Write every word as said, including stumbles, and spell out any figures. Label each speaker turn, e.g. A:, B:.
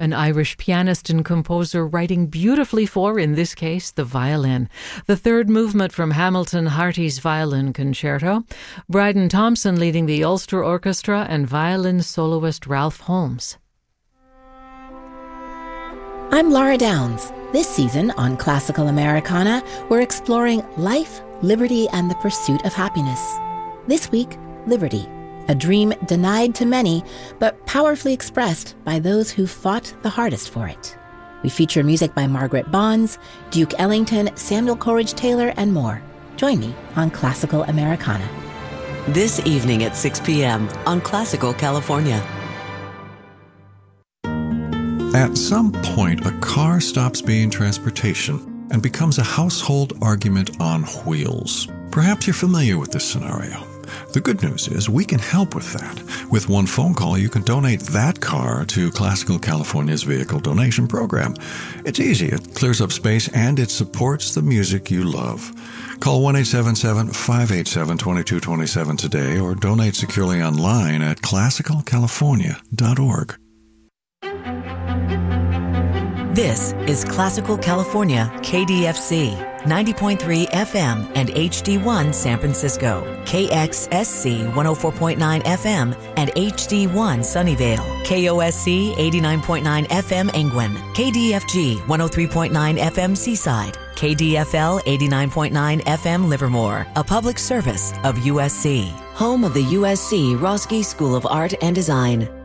A: an Irish pianist and composer writing beautifully for, in this case, the violin. The third movement from Hamilton Harty's Violin Concerto. Bryden Thompson leading the Ulster Orchestra and violin soloist Ralph Holmes.
B: I'm Laura Downs. This season on Classical Americana, we're exploring life, liberty, and the pursuit of happiness. This week, liberty, a dream denied to many, but powerfully expressed by those who fought the hardest for it. We feature music by Margaret Bonds, Duke Ellington, Samuel Coleridge Taylor, and more. Join me on Classical Americana.
C: This evening at six p.m. on Classical California.
D: At some point, a car stops being transportation and becomes a household argument on wheels. Perhaps you're familiar with this scenario. The good news is we can help with that. With one phone call, you can donate that car to Classical California's vehicle donation program. It's easy, it clears up space, and it supports the music you love. Call one eight seven seven, five eight seven, two two two seven today or donate securely online at classical california dot org.
C: This is Classical California, K D F C, ninety point three F M and H D one San Francisco, K X S C one oh four point nine F M and H D one Sunnyvale, K O S C eighty-nine point nine F M Engwin, K D F G one oh three point nine F M Seaside, K D F L eighty-nine point nine F M Livermore, a public service of U S C, home of the U S C Roski School of Art and Design.